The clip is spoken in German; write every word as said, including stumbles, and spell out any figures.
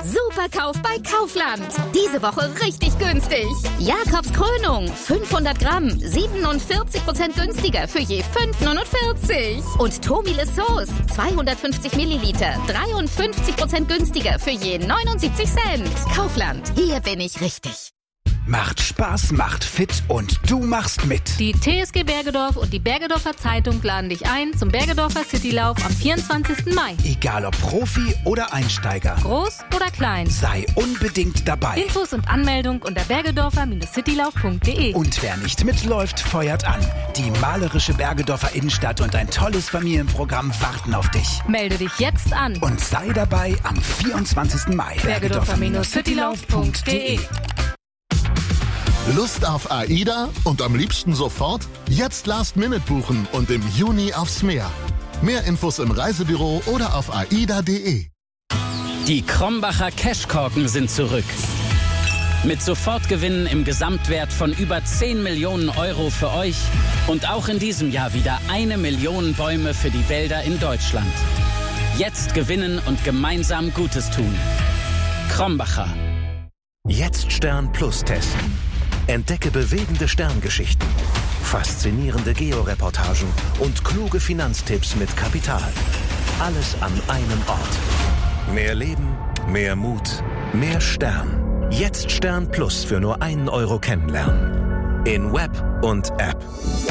Super Kauf bei Kaufland. Diese Woche richtig günstig. Jakobs Krönung, fünfhundert Gramm, siebenundvierzig Prozent günstiger für je fünf Euro neunundvierzig. Und Tomile Sauce, zweihundertfünfzig Milliliter, dreiundfünfzig Prozent günstiger für je neunundsiebzig Cent. Kaufland, hier bin ich richtig. Macht Spaß, macht fit und du machst mit. Die T S G Bergedorf und die Bergedorfer Zeitung laden dich ein zum Bergedorfer Citylauf am vierundzwanzigsten Mai. Egal ob Profi oder Einsteiger. Groß oder klein. Sei unbedingt dabei. Infos und Anmeldung unter bergedorfer citylauf punkt de. Und wer nicht mitläuft, feuert an. Die malerische Bergedorfer Innenstadt und ein tolles Familienprogramm warten auf dich. Melde dich jetzt an. Und sei dabei am vierundzwanzigsten Mai. bergedorfer citylauf punkt de. Lust auf AIDA und am liebsten sofort? Jetzt Last Minute buchen und im Juni aufs Meer. Mehr Infos im Reisebüro oder auf aida punkt de. Die Krombacher Cashkorken sind zurück. Mit Sofortgewinnen im Gesamtwert von über zehn Millionen Euro für euch und auch in diesem Jahr wieder eine Million Bäume für die Wälder in Deutschland. Jetzt gewinnen und gemeinsam Gutes tun. Krombacher. Jetzt Stern Plus testen. Entdecke bewegende Sterngeschichten, faszinierende Georeportagen und kluge Finanztipps mit Kapital. Alles an einem Ort. Mehr Leben, mehr Mut, mehr Stern. Jetzt Stern Plus für nur einen Euro kennenlernen. In Web und App.